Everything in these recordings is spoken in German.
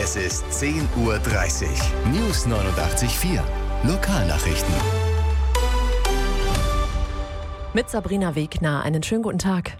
Es ist 10:30 Uhr. News 89.4. Lokalnachrichten. Mit Sabrina Wegner, einen schönen guten Tag.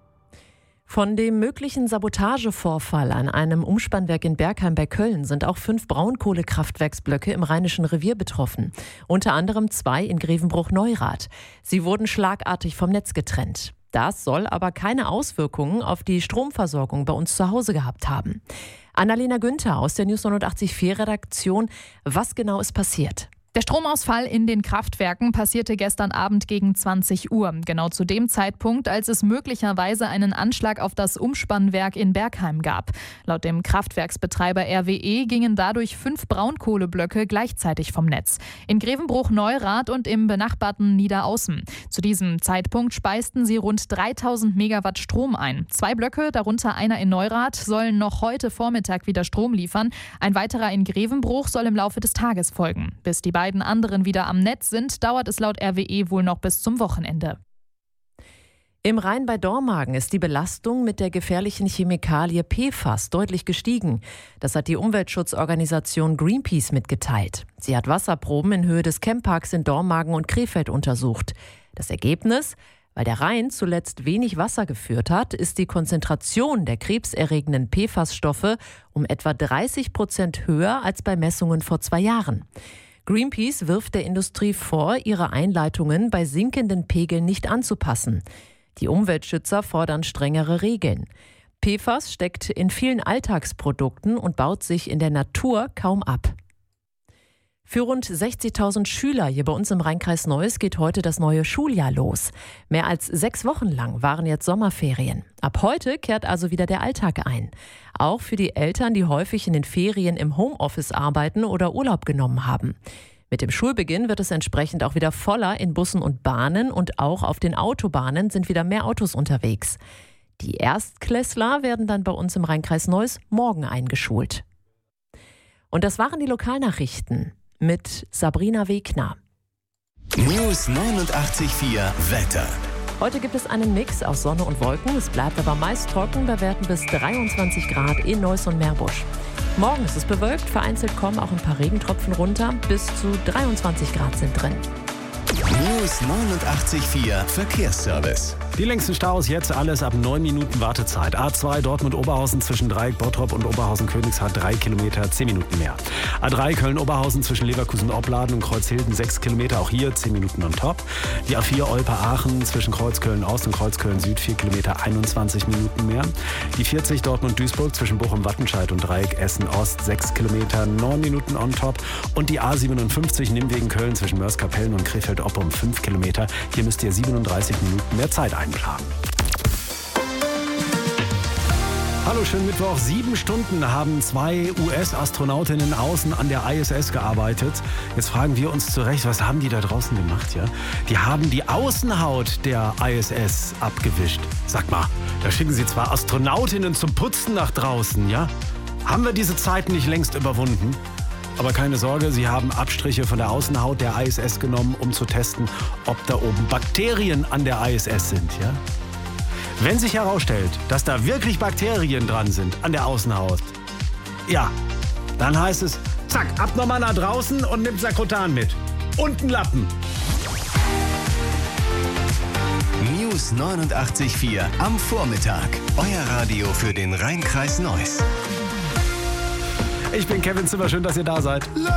Von dem möglichen Sabotagevorfall an einem Umspannwerk in Bergheim bei Köln sind auch 5 Braunkohlekraftwerksblöcke im Rheinischen Revier betroffen. Unter anderem 2 in Grevenbruch-Neurath. Sie wurden schlagartig vom Netz getrennt. Das soll aber keine Auswirkungen auf die Stromversorgung bei uns zu Hause gehabt haben. Annalena Günther aus der News 89.4 Redaktion. Was genau ist passiert? Der Stromausfall in den Kraftwerken passierte gestern Abend gegen 20 Uhr. Genau zu dem Zeitpunkt, als es möglicherweise einen Anschlag auf das Umspannwerk in Bergheim gab. Laut dem Kraftwerksbetreiber RWE gingen dadurch 5 Braunkohleblöcke gleichzeitig vom Netz. In Grevenbruch-Neurath und im benachbarten Niederaußen. Zu diesem Zeitpunkt speisten sie rund 3000 Megawatt Strom ein. 2 Blöcke, darunter einer in Neurath, sollen noch heute Vormittag wieder Strom liefern. Ein weiterer in Grevenbruch soll im Laufe des Tages folgen. Bis die beiden anderen wieder am Netz sind, dauert es laut RWE wohl noch bis zum Wochenende. Im Rhein bei Dormagen ist die Belastung mit der gefährlichen Chemikalie PFAS deutlich gestiegen. Das hat die Umweltschutzorganisation Greenpeace mitgeteilt. Sie hat Wasserproben in Höhe des Campparks in Dormagen und Krefeld untersucht. Das Ergebnis? Weil der Rhein zuletzt wenig Wasser geführt hat, ist die Konzentration der krebserregenden PFAS-Stoffe um etwa 30% höher als bei Messungen vor 2 Jahren. Greenpeace wirft der Industrie vor, ihre Einleitungen bei sinkenden Pegeln nicht anzupassen. Die Umweltschützer fordern strengere Regeln. PFAS steckt in vielen Alltagsprodukten und baut sich in der Natur kaum ab. Für rund 60.000 Schüler hier bei uns im Rheinkreis Neuss geht heute das neue Schuljahr los. Mehr als 6 Wochen lang waren jetzt Sommerferien. Ab heute kehrt also wieder der Alltag ein. Auch für die Eltern, die häufig in den Ferien im Homeoffice arbeiten oder Urlaub genommen haben. Mit dem Schulbeginn wird es entsprechend auch wieder voller in Bussen und Bahnen und auch auf den Autobahnen sind wieder mehr Autos unterwegs. Die Erstklässler werden dann bei uns im Rheinkreis Neuss morgen eingeschult. Und das waren die Lokalnachrichten mit Sabrina Wegner. News 89.4 Wetter. Heute gibt es einen Mix aus Sonne und Wolken. Es bleibt aber meist trocken bei Werten bis 23 Grad in Neuss und Meerbusch. Morgen ist es bewölkt, vereinzelt kommen auch ein paar Regentropfen runter. Bis zu 23 Grad sind drin. News 89.4 Verkehrsservice. Die längsten Staus jetzt alles ab 9 Minuten Wartezeit. A2 Dortmund-Oberhausen zwischen Dreieck Bottrop und Oberhausen-Königshardt 3 Kilometer, 10 Minuten mehr. A3 Köln-Oberhausen zwischen Leverkusen-Opladen und Kreuzhilden 6 Kilometer, auch hier 10 Minuten on top. Die A4 Olpe-Aachen zwischen Kreuzköln-Ost und Kreuzköln-Süd 4 Kilometer, 21 Minuten mehr. Die 40 Dortmund-Duisburg zwischen Bochum-Wattenscheid und Dreieck Essen-Ost 6 Kilometer, 9 Minuten on top. Und die A57 Nimwegen-Köln zwischen Mörs-Kapellen und Krefeld-Oppum 5 Kilometer. Hier müsst ihr 37 Minuten mehr Zeit einplanen. Hallo, schönen Mittwoch. 7 Stunden haben 2 US-Astronautinnen außen an der ISS gearbeitet. Jetzt fragen wir uns zurecht, was haben die da draußen gemacht? Ja? Die haben die Außenhaut der ISS abgewischt. Sag mal, da schicken sie zwar Astronautinnen zum Putzen nach draußen, ja? Haben wir diese Zeiten nicht längst überwunden? Aber keine Sorge, sie haben Abstriche von der Außenhaut der ISS genommen, um zu testen, ob da oben Bakterien an der ISS sind. Ja? Wenn sich herausstellt, dass da wirklich Bakterien dran sind an der Außenhaut, ja, dann heißt es, zack, ab nochmal nach draußen und nimmt Sakrotan mit. Und einen Lappen. News 89.4 am Vormittag. Euer Radio für den Rheinkreis Neuss. Ich bin Kevin Zimmer, schön, dass ihr da seid.